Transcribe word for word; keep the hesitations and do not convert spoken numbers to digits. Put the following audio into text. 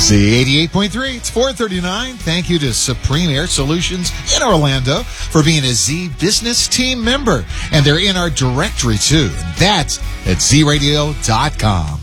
Z eighty-eight point three, it's four thirty-nine. Thank you to Supreme Air Solutions in Orlando for being a Z Business Team member. And they're in our directory, too. And that's at z radio dot com.